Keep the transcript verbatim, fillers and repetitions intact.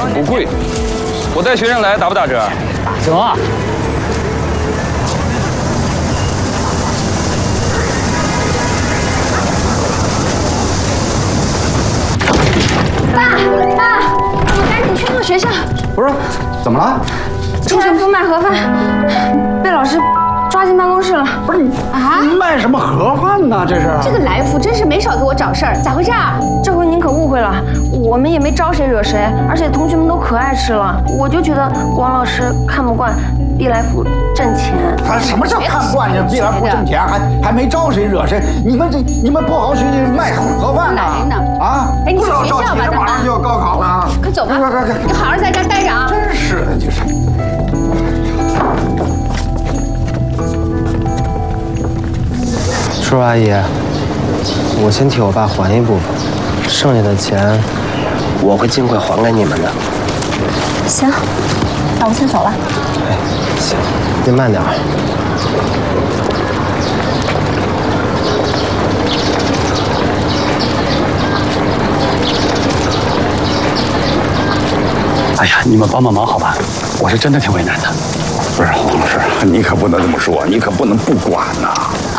不贵。我带学生来，打不打折？ 打折。 爸爸，我赶紧去趟学校。 不是，怎么了？ 出神父卖盒饭，被老师抓进办公室了。 不是你啊？你卖什么盒饭呢？这是这个来福真是没少给我找事儿，咋回事啊？这回您可误会了，我们也没招谁惹谁，而且同学们都可爱吃了。我就觉得王老师看不惯毕来福挣钱。 他什么叫看不惯？毕来福挣钱，还还没招谁惹谁？你们这你们不好好学习，卖盒饭呢？啊！ 哎，你去学校吧， 马上就要高考了， 快走吧！ 快快快！ 你好好在这儿待着啊！ 真是的，就是。 叔叔阿姨，我先替我爸还一部分，剩下的钱我会尽快还给你们的。 行，那我先走了。 哎，行，您慢点。 哎呀，你们帮帮忙好吧？我是真的挺为难的。 不是黄老师，你可不能这么说，你可不能不管呐。